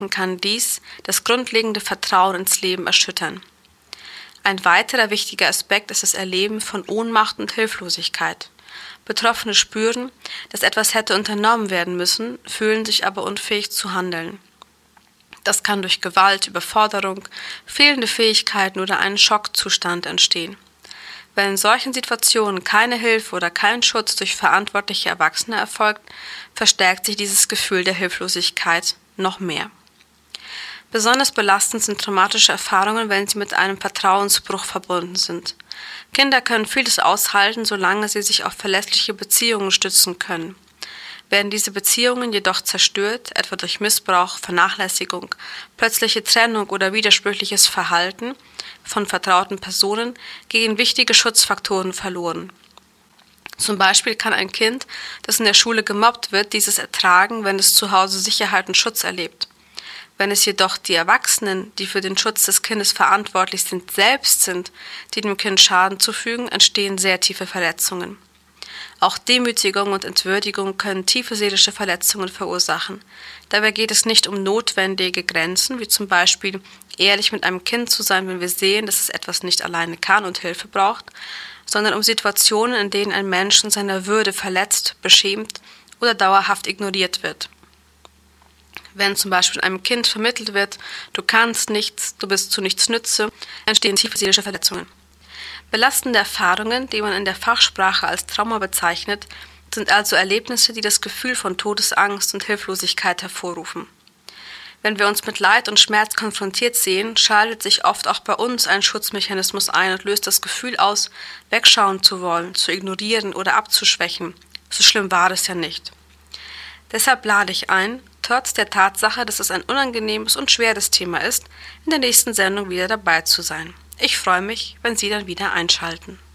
Umständen kann dies das grundlegende Vertrauen ins Leben erschüttern. Ein weiterer wichtiger Aspekt ist das Erleben von Ohnmacht und Hilflosigkeit. Betroffene spüren, dass etwas hätte unternommen werden müssen, fühlen sich aber unfähig zu handeln. Das kann durch Gewalt, Überforderung, fehlende Fähigkeiten oder einen Schockzustand entstehen. Wenn in solchen Situationen keine Hilfe oder kein Schutz durch verantwortliche Erwachsene erfolgt, verstärkt sich dieses Gefühl der Hilflosigkeit noch mehr. Besonders belastend sind traumatische Erfahrungen, wenn sie mit einem Vertrauensbruch verbunden sind. Kinder können vieles aushalten, solange sie sich auf verlässliche Beziehungen stützen können. Werden diese Beziehungen jedoch zerstört, etwa durch Missbrauch, Vernachlässigung, plötzliche Trennung oder widersprüchliches Verhalten von vertrauten Personen, gehen wichtige Schutzfaktoren verloren. Zum Beispiel kann ein Kind, das in der Schule gemobbt wird, dieses ertragen, wenn es zu Hause Sicherheit und Schutz erlebt. Wenn es jedoch die Erwachsenen, die für den Schutz des Kindes verantwortlich sind, selbst sind, die dem Kind Schaden zufügen, entstehen sehr tiefe Verletzungen. Auch Demütigung und Entwürdigung können tiefe seelische Verletzungen verursachen. Dabei geht es nicht um notwendige Grenzen, wie zum Beispiel ehrlich mit einem Kind zu sein, wenn wir sehen, dass es etwas nicht alleine kann und Hilfe braucht, sondern um Situationen, in denen ein Mensch in seiner Würde verletzt, beschämt oder dauerhaft ignoriert wird. Wenn zum Beispiel einem Kind vermittelt wird, du kannst nichts, du bist zu nichts nütze, entstehen tiefe seelische Verletzungen. Belastende Erfahrungen, die man in der Fachsprache als Trauma bezeichnet, sind also Erlebnisse, die das Gefühl von Todesangst und Hilflosigkeit hervorrufen. Wenn wir uns mit Leid und Schmerz konfrontiert sehen, schaltet sich oft auch bei uns ein Schutzmechanismus ein und löst das Gefühl aus, wegschauen zu wollen, zu ignorieren oder abzuschwächen. So schlimm war es ja nicht. Deshalb lade ich ein, trotz der Tatsache, dass es ein unangenehmes und schweres Thema ist, in der nächsten Sendung wieder dabei zu sein. Ich freue mich, wenn Sie dann wieder einschalten.